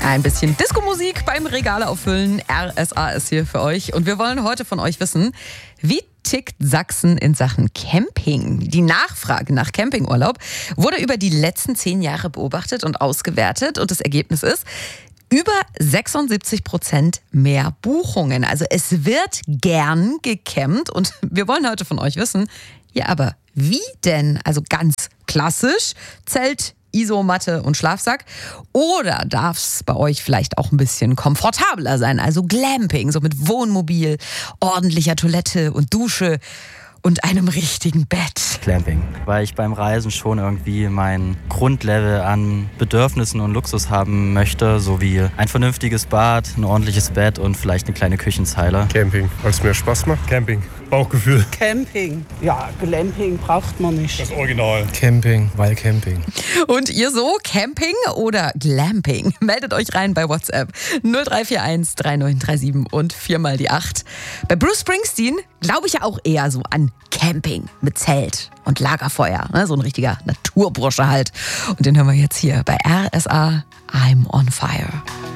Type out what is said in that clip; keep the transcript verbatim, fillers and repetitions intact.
Ein bisschen Disco-Musik beim Regale auffüllen. R S A ist hier für euch. Und wir wollen heute von euch wissen, wie tickt Sachsen in Sachen Camping? Die Nachfrage nach Campingurlaub wurde über die letzten zehn Jahre beobachtet und ausgewertet. Und das Ergebnis ist, über sechsundsiebzig Prozent mehr Buchungen. Also es wird gern gecampt. Und wir wollen heute von euch wissen, ja, aber wie denn? Also ganz klassisch, Zelt, Isomatte und Schlafsack. Oder darf es bei euch vielleicht auch ein bisschen komfortabler sein? Also Glamping, so mit Wohnmobil, ordentlicher Toilette und Dusche und einem richtigen Bett. Glamping, weil ich beim Reisen schon irgendwie mein Grundlevel an Bedürfnissen und Luxus haben möchte, sowie ein vernünftiges Bad, ein ordentliches Bett und vielleicht eine kleine Küchenzeile. Camping, weil es mir Spaß macht. Camping, Bauchgefühl. Camping, ja, Glamping braucht man nicht. Das Original. Camping, weil Camping. Und ihr so, Camping oder Glamping? Meldet euch rein bei WhatsApp null drei vier eins drei neun drei sieben und viermal die acht. Bei Bruce Springsteen glaube ich ja auch eher so an Camping mit Zelt und Lagerfeuer. Ne? So ein richtiger Naturbursche halt. Und den hören wir jetzt hier bei R S A, I'm on Fire.